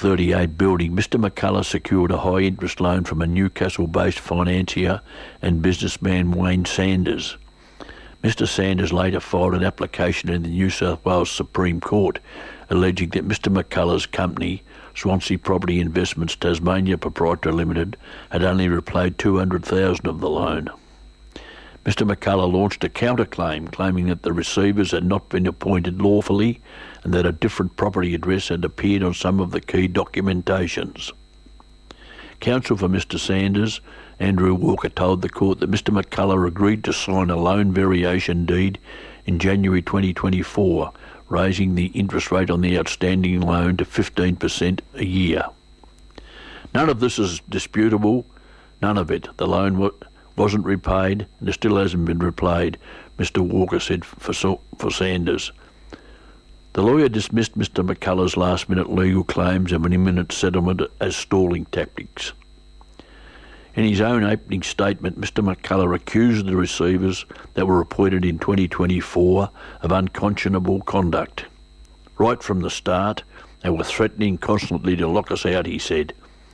38 building, Mr McCullough secured a high-interest loan from a Newcastle-based financier and businessman Wayne Sanders. Mr Sanders later filed an application in the New South Wales Supreme Court alleging that Mr McCullough's company, Swansea Property Investments Tasmania Proprietary Limited, had only repaid $200,000 of the loan. Mr McCullough launched a counterclaim claiming that the receivers had not been appointed lawfully and that a different property address had appeared on some of the key documentations. Counsel for Mr Sanders, Andrew Walker, told the court that Mr McCullough agreed to sign a loan variation deed in January 2024, raising the interest rate on the outstanding loan to 15% a year. None of this is disputable, none of it. The loan wasn't repaid and it still hasn't been repaid, Mr Walker said for Sanders. The lawyer dismissed Mr McCullough's last-minute legal claims of an imminent settlement as stalling tactics. In his own opening statement, Mr McCullough accused the receivers that were appointed in 2024 of unconscionable conduct. Right from the start, they were threatening constantly to lock us out, he said.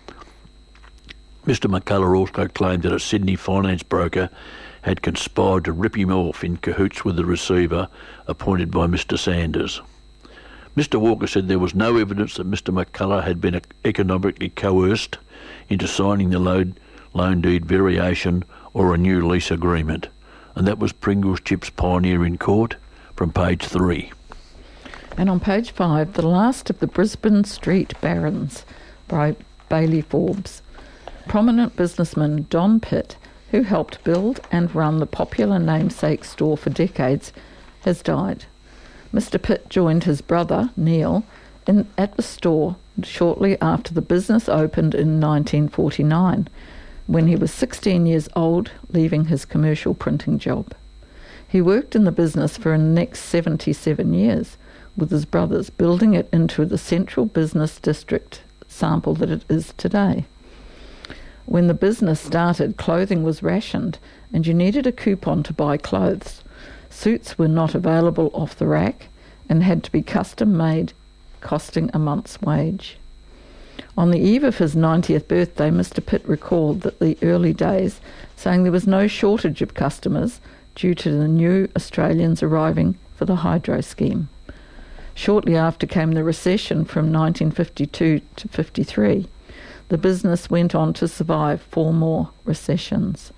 Mr McCullough also claimed that a Sydney finance broker had conspired to rip him off in cahoots with the receiver appointed by Mr Sanders. Mr Walker said there was no evidence that Mr McCullough had been economically coerced into signing the loan deed variation or a new lease agreement. And that was Pringles Chips Pioneer in Court from page 3. And on page 5, The Last of the Brisbane Street Barons by Bailey Forbes. Prominent businessman Don Pitt, who helped build and run the popular namesake store for decades, has died. Mr Pitt joined his brother, Neil, at the store shortly after the business opened in 1949, when he was 16 years old, leaving his commercial printing job. He worked in the business for the next 77 years with his brothers, building it into the central business district sample that it is today. When the business started, clothing was rationed and you needed a coupon to buy clothes. Suits were not available off the rack and had to be custom made, costing a month's wage. On the eve of his 90th birthday, Mr Pitt recalled that the early days, saying there was no shortage of customers due to the new Australians arriving for the hydro scheme. Shortly after came the recession from 1952 to 53. The business went on to survive 4 more recessions.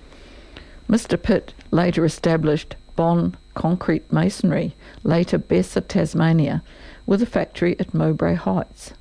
Mr Pitt later established Bond Concrete Masonry, later Bessa Tasmania, with a factory at Mowbray Heights.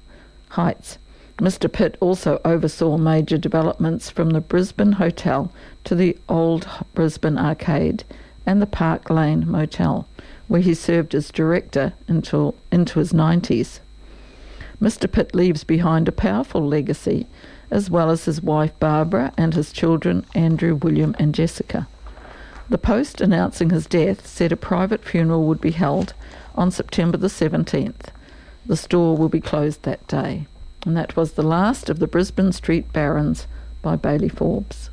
Mr Pitt also oversaw major developments from the Brisbane Hotel to the Old Brisbane Arcade and the Park Lane Motel, where he served as director into his 90s. Mr Pitt leaves behind a powerful legacy, as well as his wife Barbara and his children Andrew, William and Jessica. The Post announcing his death said a private funeral would be held on September the 17th. The store will be closed that day. And that was The Last of the Brisbane Street Barons by Bailey Forbes.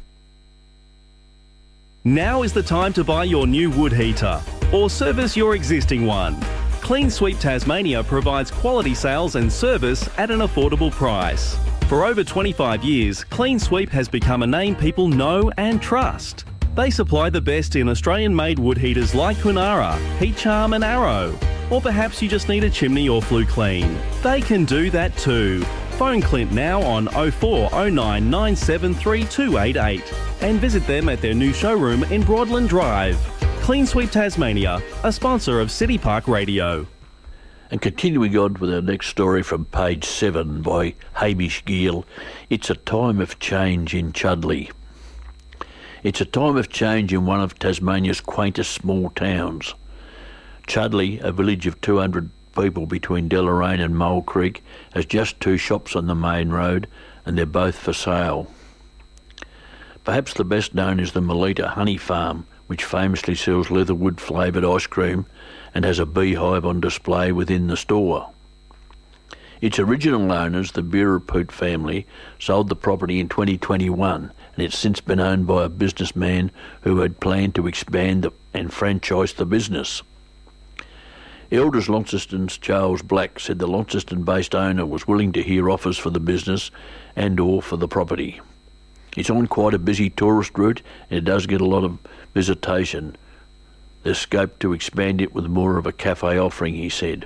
Now is the time to buy your new wood heater or service your existing one. Clean Sweep Tasmania provides quality sales and service at an affordable price. For over 25 years, Clean Sweep has become a name people know and trust. They supply the best in Australian-made wood heaters like Kunara, Heat Charm and Arrow. Or perhaps you just need a chimney or flue clean. They can do that too. Phone Clint now on 0409 973 288 and visit them at their new showroom in Broadland Drive. Clean Sweep Tasmania, a sponsor of City Park Radio. And continuing on with our next story from page 7 by Hamish Gill, it's a time of change in Chudley. It's a time of change in one of Tasmania's quaintest small towns. Chudley, a village of 200 people between Deloraine and Mole Creek, has just 2 shops on the main road and they're both for sale. Perhaps the best known is the Melita Honey Farm, which famously sells leatherwood flavoured ice cream and has a beehive on display within the store. Its original owners, the Biraput family, sold the property in 2021 and it's since been owned by a businessman who had planned to expand and franchise the business. Elders Launceston's Charles Black said the Launceston-based owner was willing to hear offers for the business and or for the property. It's on quite a busy tourist route and it does get a lot of visitation. There's scope to expand it with more of a cafe offering, he said.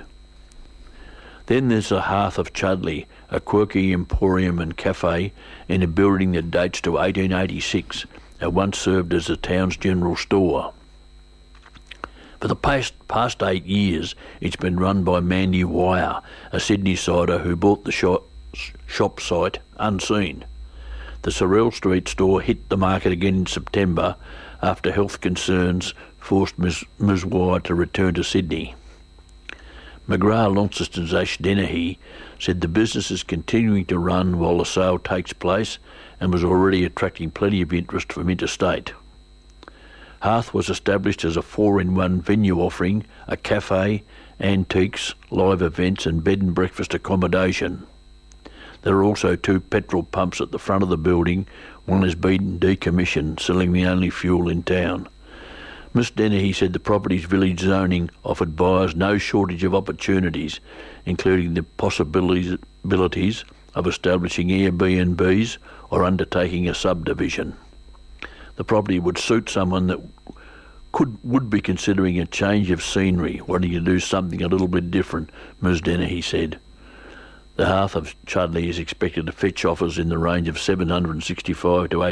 Then there's the Hearth of Chudley, a quirky emporium and cafe in a building that dates to 1886 and once served as the town's general store. For the past 8 years, it's been run by Mandy Wire, a Sydney-sider who bought the shop site unseen. The Sorrell Street store hit the market again in September after health concerns forced Ms Wire to return to Sydney. McGrath Launceston's Ash Dennehy said the business is continuing to run while the sale takes place and was already attracting plenty of interest from interstate. Hearth was established as a 4-in-1 venue offering a cafe, antiques, live events and bed and breakfast accommodation. There are also 2 petrol pumps at the front of the building. One has been decommissioned, selling the only fuel in town. Ms Dennehy said the property's village zoning offered buyers no shortage of opportunities, including the possibilities of establishing Airbnbs or undertaking a subdivision. The property would suit someone that would be considering a change of scenery, wanting to do something a little bit different, Ms Dennehy said. The Hearth of Chudley is expected to fetch offers in the range of $765,000 to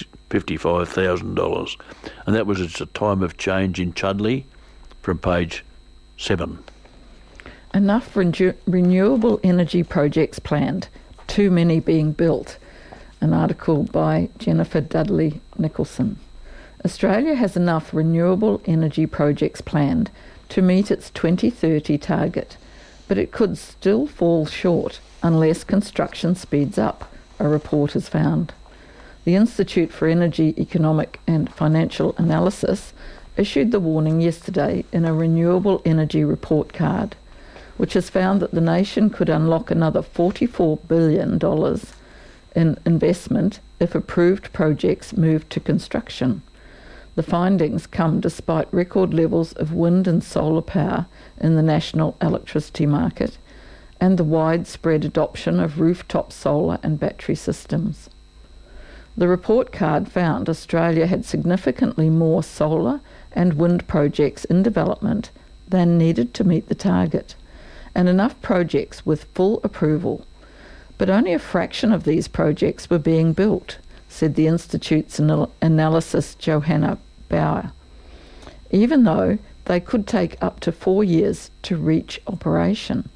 $855,000. And that was at a time of change in Chudley from page 7. Enough renewable energy projects planned, too many being built. An article by Jennifer Dudley Nicholson. Australia has enough renewable energy projects planned to meet its 2030 target, but it could still fall short unless construction speeds up, a report has found. The Institute for Energy, Economic and Financial Analysis issued the warning yesterday in a renewable energy report card, which has found that the nation could unlock another $44 billion in investment if approved projects moved to construction. The findings come despite record levels of wind and solar power in the national electricity market and the widespread adoption of rooftop solar and battery systems. The report card found Australia had significantly more solar and wind projects in development than needed to meet the target, and enough projects with full approval. But only a fraction of these projects were being built, said the Institute's analyst Johanna Bauer, even though they could take up to 4 years to reach operation.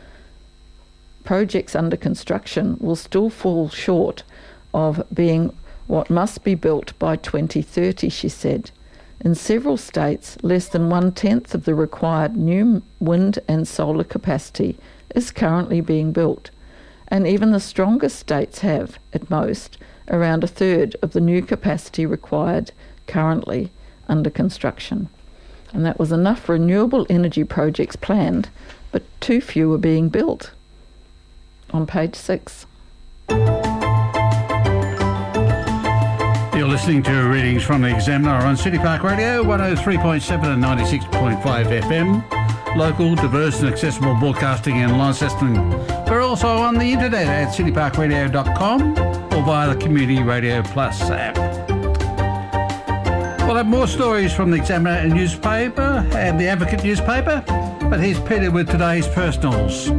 Projects under construction will still fall short of being what must be built by 2030, she said. In several states, less than 1/10 of the required new wind and solar capacity is currently being built, and even the strongest states have, at most, around 1/3 of the new capacity required currently under construction. And that was enough renewable energy projects planned, but too few are being built. On page 6. You're listening to readings from the Examiner on City Park Radio, 103.7 and 96.5 FM. Local, diverse and accessible broadcasting in Launceston. We're also on the internet at cityparkradio.com or via the Community Radio Plus app. We'll have more stories from the Examiner newspaper and the Advocate newspaper, but here's Peter with today's personals.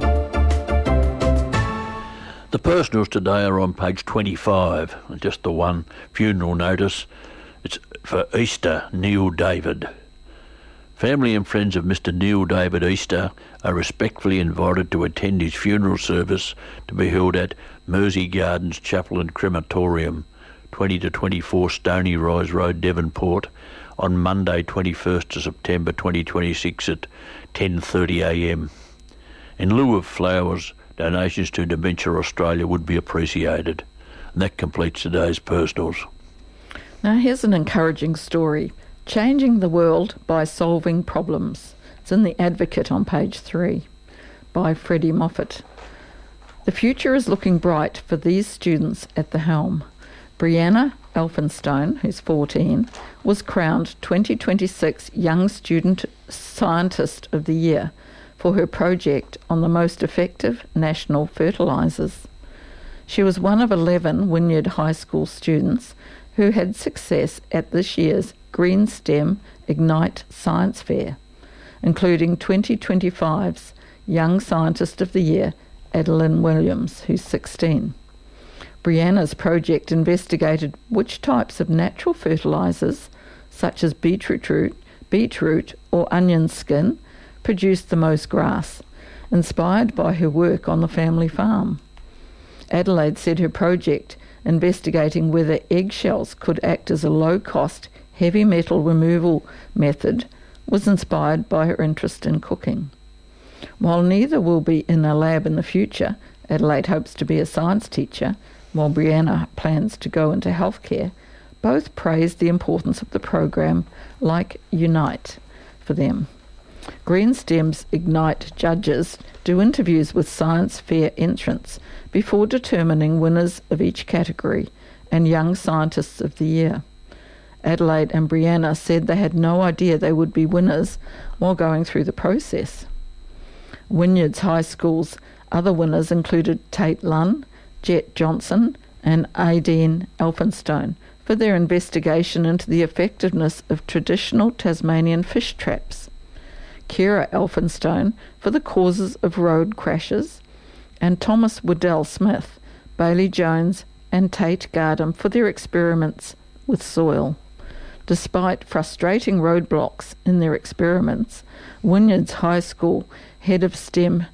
The personals today are on page 25, just the one funeral notice. It's for Easter, Neil David. Family and friends of Mr. Neil David Easter are respectfully invited to attend his funeral service to be held at Mersey Gardens Chapel and Crematorium, 20 to 24 Stony Rise Road, Devonport, on Monday 21st of September 2026 at 10:30am. In lieu of flowers, donations to Dementia Australia would be appreciated. And that completes today's personals. Now here's an encouraging story. Changing the World by Solving Problems. It's in the Advocate on page 3 by Freddie Moffat. The future is looking bright for these students at the helm, Brianna Elphinstone, who's 14, was crowned 2026 Young Student Scientist of the Year for her project on the most effective national fertilisers. She was one of 11 Wynyard High School students who had success at this year's Green STEM Ignite Science Fair, including 2025's Young Scientist of the Year, Adeline Williams, who's 16. Brianna's project investigated which types of natural fertilisers, such as beetroot or onion skin, produced the most grass, inspired by her work on the family farm. Adelaide said her project investigating whether eggshells could act as a low-cost heavy metal removal method was inspired by her interest in cooking. While neither will be in a lab in the future, Adelaide hopes to be a science teacher, while Brianna plans to go into healthcare. Both praised the importance of the program like Unite for them. Green STEM's Ignite judges do interviews with science fair entrants before determining winners of each category and Young Scientists of the Year. Adelaide and Brianna said they had no idea they would be winners while going through the process. Wynyard's High School's other winners included Tate Lunn, Jet Johnson and Aideen Elphinstone for their investigation into the effectiveness of traditional Tasmanian fish traps, Kira Elphinstone for the causes of road crashes, and Thomas Waddell Smith, Bailey Jones and Tate Gardam for their experiments with soil. Despite frustrating roadblocks in their experiments, Wynyard's High School head of STEM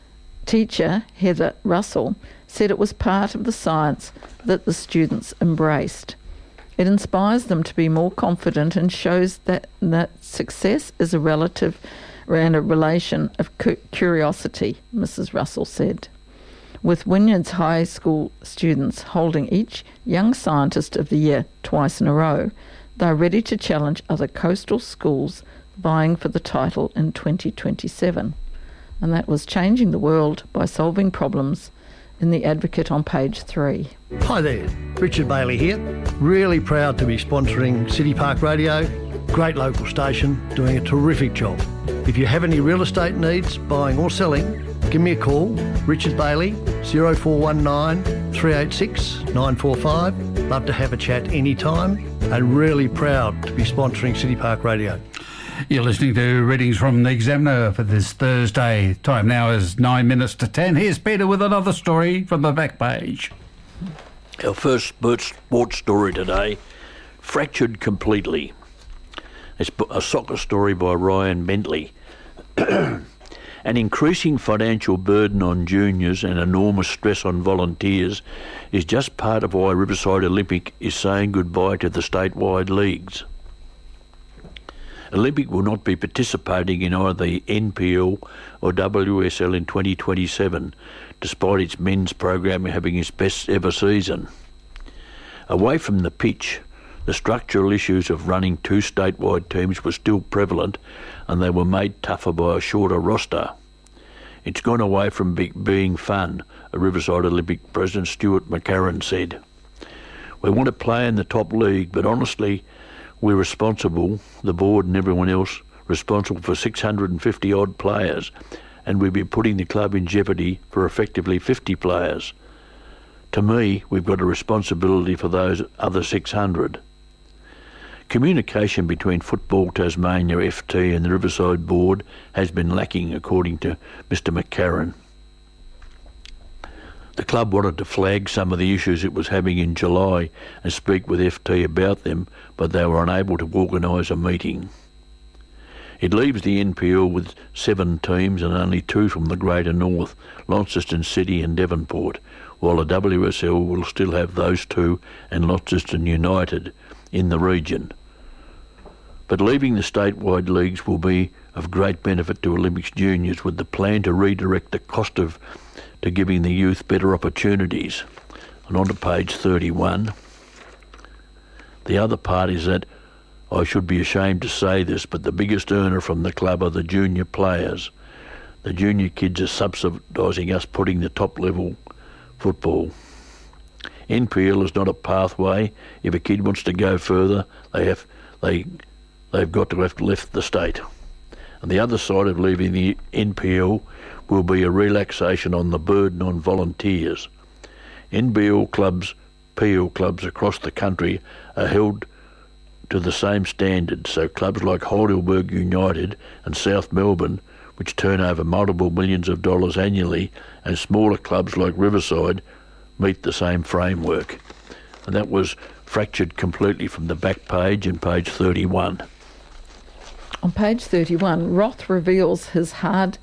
teacher Heather Russell said it was part of the science that the students embraced. It inspires them to be more confident and shows that success is a relative and a relation of curiosity, Mrs. Russell said. With Wynyard's High School students holding each Young Scientist of the Year twice in a row, they're ready to challenge other coastal schools vying for the title in 2027. And that was Changing the World by Solving Problems in The Advocate on page 3. Hi there, Richard Bailey here. Really proud to be sponsoring City Park Radio. Great local station, doing a terrific job. If you have any real estate needs, buying or selling, give me a call, Richard Bailey, 0419 386 945. Love to have a chat anytime and really proud to be sponsoring City Park Radio. You're listening to readings from the Examiner for this Thursday. Time now is 9 minutes to 10. Here's Peter with another story from the back page. Our first sports story today, Fractured Completely. It's a soccer story by Ryan Bentley. An increasing financial burden on juniors and enormous stress on volunteers is just part of why Riverside Olympic is saying goodbye to the statewide leagues. Olympic will not be participating in either the NPL or WSL in 2027, despite its men's program having its best ever season. Away from the pitch, the structural issues of running two statewide teams were still prevalent, and they were made tougher by a shorter roster. It's gone away from being fun, a Riverside Olympic President Stuart McCarran said. We want to play in the top league, but honestly, we're responsible, the board and everyone else, responsible for 650 odd players, and we'd be putting the club in jeopardy for effectively 50 players. To me, we've got a responsibility for those other 600. Communication between Football Tasmania FT and the Riverside Board has been lacking, according to Mr McCarran. The club wanted to flag some of the issues it was having in July and speak with FT about them, but they were unable to organise a meeting. It leaves the NPL with 7 teams and only 2 from the Greater North, Launceston City and Devonport, while the WSL will still have those 2 and Launceston United in the region. But leaving the statewide leagues will be of great benefit to Olympics juniors, with the plan to redirect the cost to giving the youth better opportunities. And on to page 31. The other part is that, I should be ashamed to say this, but the biggest earner from the club are the junior players. The junior kids are subsidising us putting the top level football. NPL is not a pathway. If a kid wants to go further, they've got to have left the state. And the other side of leaving the NPL will be a relaxation on the burden on volunteers. NBL clubs, PL clubs across the country are held to the same standards, so clubs like Heidelberg United and South Melbourne, which turn over multiple millions of dollars annually, and smaller clubs like Riverside meet the same framework. And that was fractured completely from the back page in page 31. On page 31, Roth reveals his hard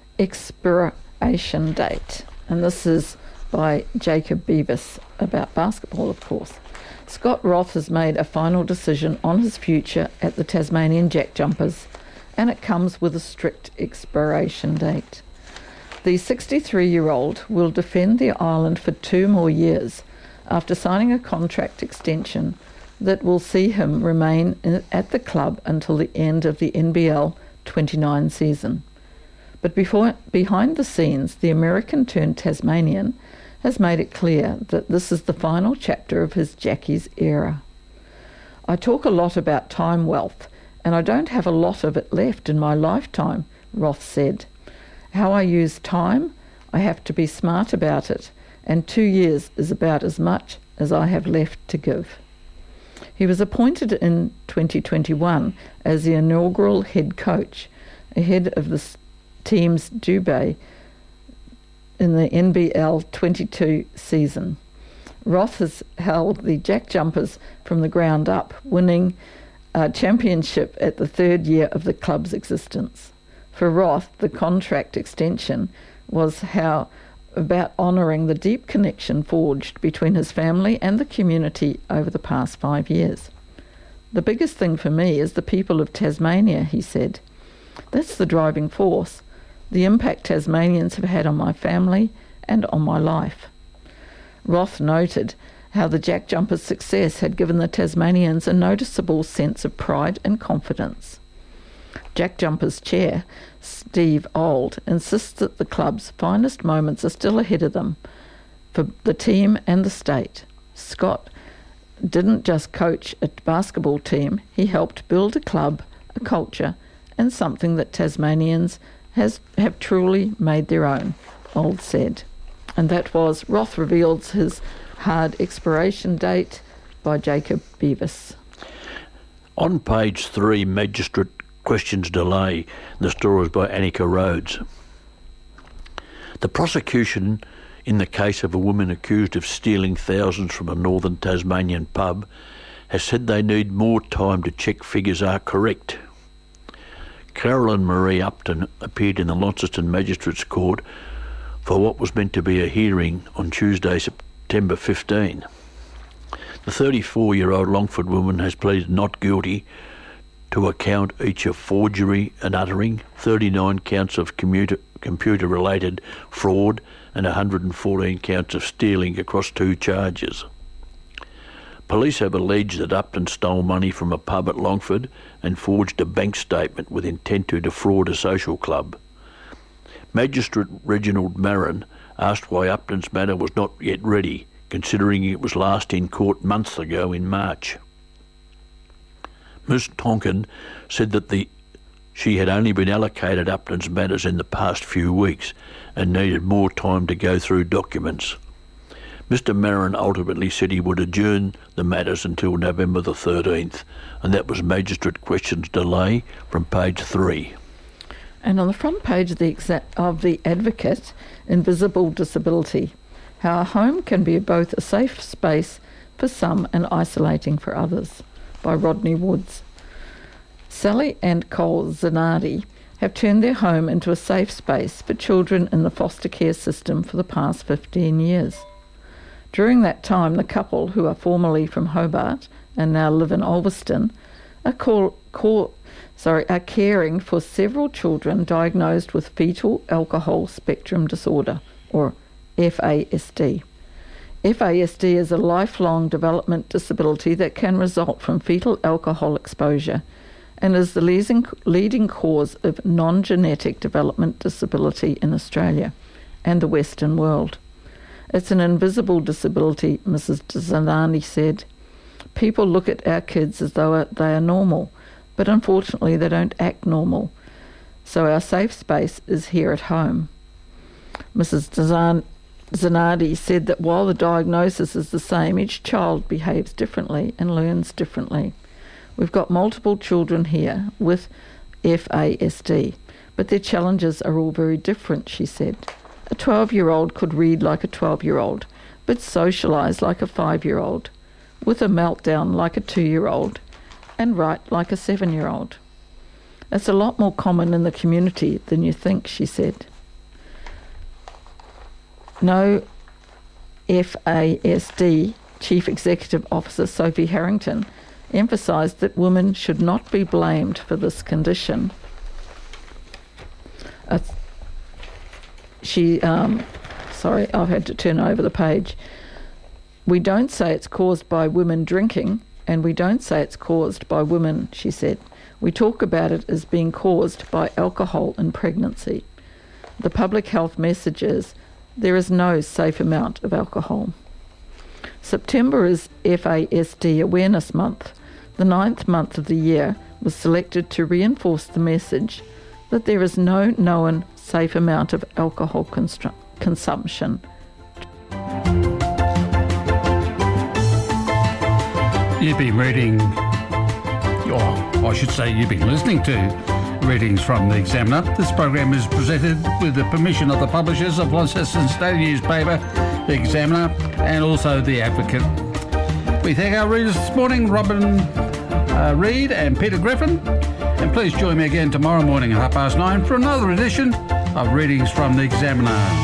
expiration date, and this is by Jacob Beavis, about basketball, of course. Scott Roth has made a final decision on his future at the Tasmanian Jack Jumpers, and it comes with a strict expiration date. The 63-year-old will defend the island for 2 more years after signing a contract extension that will see him remain at the club until the end of the NBL 29 season. But behind the scenes, the American-turned-Tasmanian has made it clear that this is the final chapter of his Jackies era. I talk a lot about time wealth, and I don't have a lot of it left in my lifetime, Roth said. How I use time, I have to be smart about it, and 2 years is about as much as I have left to give. He was appointed in 2021 as the inaugural head coach, ahead of the team's debut in the NBL 22 season. Roth has held the Jack Jumpers from the ground up, winning a championship at the 3rd year of the club's existence. For Roth, the contract extension was about honouring the deep connection forged between his family and the community over the past 5 years. The biggest thing for me is the people of Tasmania, he said. That's the driving force, the impact Tasmanians have had on my family and on my life. Roth noted how the Jack Jumpers' success had given the Tasmanians a noticeable sense of pride and confidence. Jack Jumpers chair, Steve Auld, insists that the club's finest moments are still ahead of them for the team and the state. Scott didn't just coach a basketball team, he helped build a club, a culture, and something that Tasmanians have truly made their own, Auld said. And that was Roth reveals his hard expiration date by Jacob Beavis. On page 3, Magistrate questions delay. The story is by Annika Rhodes. The prosecution in the case of a woman accused of stealing thousands from a northern Tasmanian pub has said they need more time to check figures are correct. Carolyn Marie Upton appeared in the Launceston Magistrates Court for what was meant to be a hearing on Tuesday, September 15. The 34-year-old Longford woman has pleaded not guilty to a count each of forgery and uttering, 39 counts of computer-related fraud and 114 counts of stealing across 2 charges. Police have alleged that Upton stole money from a pub at Longford and forged a bank statement with intent to defraud a social club. Magistrate Reginald Marin asked why Upton's matter was not yet ready, considering it was last in court months ago in March. Ms Tonkin said that she had only been allocated Upton's matters in the past few weeks and needed more time to go through documents. Mr Marin ultimately said he would adjourn the matters until November the 13th, and that was Magistrate Questions Delay from page 3. And on the front page of the Advocate, Invisible Disability, how a home can be both a safe space for some and isolating for others, by Rodney Woods. Sally and Cole Zanardi have turned their home into a safe space for children in the foster care system for the past 15 years. During that time, the couple, who are formerly from Hobart and now live in Ulverston, are caring for several children diagnosed with fetal alcohol spectrum disorder, or FASD. FASD is a lifelong development disability that can result from fetal alcohol exposure and is the leading cause of non-genetic development disability in Australia and the Western world. It's an invisible disability, Mrs. Zanani said. People look at our kids as though they are normal, but unfortunately they don't act normal. So our safe space is here at home. Mrs. Zanardi said that while the diagnosis is the same, each child behaves differently and learns differently. We've got multiple children here with FASD, but their challenges are all very different, she said. A 12-year-old could read like a 12-year-old, but socialise like a 5-year-old, with a meltdown like a 2-year-old, and write like a 7-year-old. It's a lot more common in the community than you think, she said. No FASD Chief Executive Officer Sophie Harrington emphasised that women should not be blamed for this condition. Sorry, I've had to turn over the page. We don't say it's caused by women drinking, and we don't say it's caused by women, she said. We talk about it as being caused by alcohol in pregnancy. The public health message is there is no safe amount of alcohol. September is FASD Awareness Month. The 9th month of the year was selected to reinforce the message that there is no known safe amount of alcohol consumption. You've been reading, or I should say you've been listening to readings from The Examiner. This program is presented with the permission of the publishers of Launceston State newspaper, The Examiner, and also The Advocate. We thank our readers this morning, Robin Reid and Peter Griffin. And please join me again tomorrow morning at 9:30 for another edition of Readings from The Examiner.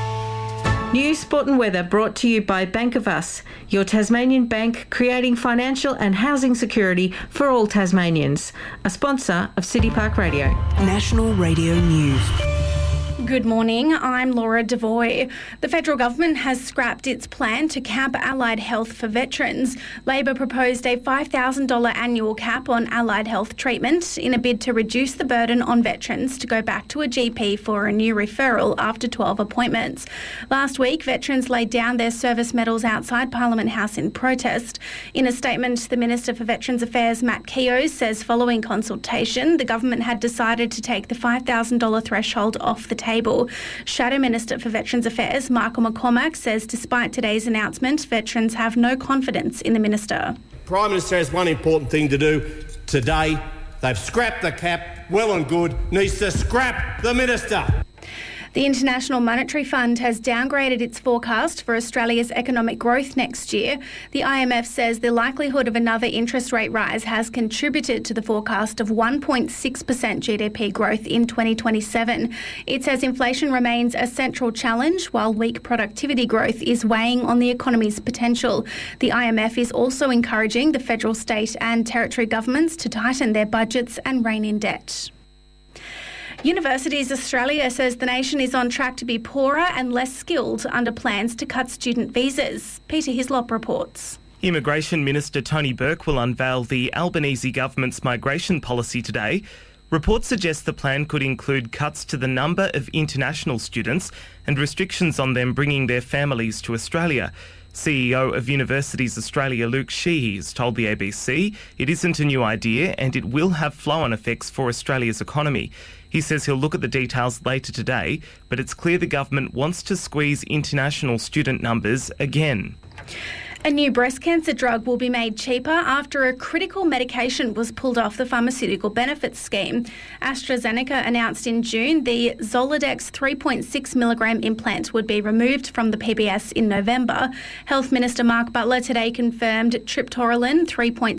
News, sport and weather brought to you by Bank of Us, your Tasmanian bank creating financial and housing security for all Tasmanians. A sponsor of City Park Radio. National Radio News. Good morning, I'm Laura Devoy. The federal government has scrapped its plan to cap allied health for veterans. Labor proposed a $5,000 annual cap on allied health treatment in a bid to reduce the burden on veterans to go back to a GP for a new referral after 12 appointments. Last week, veterans laid down their service medals outside Parliament House in protest. In a statement, the Minister for Veterans Affairs, Matt Keogh, says following consultation, the government had decided to take the $5,000 threshold off the table. Shadow Minister for Veterans Affairs, Michael McCormack, says despite today's announcement, veterans have no confidence in the Minister. Prime Minister has one important thing to do today. They've scrapped the cap, well and good, needs to scrap the Minister. The International Monetary Fund has downgraded its forecast for Australia's economic growth next year. The IMF says the likelihood of another interest rate rise has contributed to the forecast of 1.6% GDP growth in 2027. It says inflation remains a central challenge, while weak productivity growth is weighing on the economy's potential. The IMF is also encouraging the federal, state and territory governments to tighten their budgets and rein in debt. Universities Australia says the nation is on track to be poorer and less skilled under plans to cut student visas. Peter Hislop reports. Immigration Minister Tony Burke will unveil the Albanese government's migration policy today. Reports suggest the plan could include cuts to the number of international students and restrictions on them bringing their families to Australia. CEO of Universities Australia, Luke Sheehy, has told the ABC it isn't a new idea and it will have flow-on effects for Australia's economy. He says he'll look at the details later today, but it's clear the government wants to squeeze international student numbers again. A new breast cancer drug will be made cheaper after a critical medication was pulled off the pharmaceutical benefits scheme. AstraZeneca announced in June the Zoladex 3.6mg implant would be removed from the PBS in November. Health Minister Mark Butler today confirmed triptorelin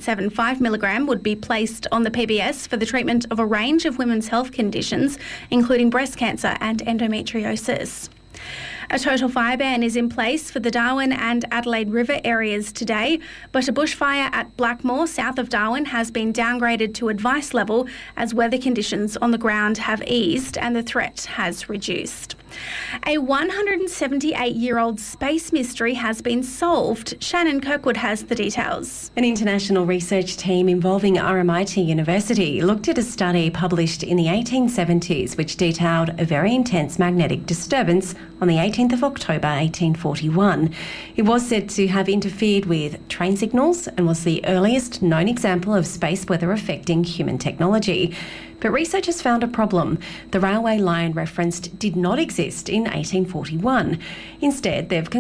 3.75mg would be placed on the PBS for the treatment of a range of women's health conditions, including breast cancer and endometriosis. A total fire ban is in place for the Darwin and Adelaide River areas today, but a bushfire at Blackmore, south of Darwin, has been downgraded to advice level as weather conditions on the ground have eased and the threat has reduced. A 178-year-old space mystery has been solved. Shannon Kirkwood has the details. An international research team involving RMIT University looked at a study published in the 1870s which detailed a very intense magnetic disturbance on the 18th of October 1841. It was said to have interfered with train signals and was the earliest known example of space weather affecting human technology. But researchers found a problem. The railway line referenced did not exist in 1841. Instead, they've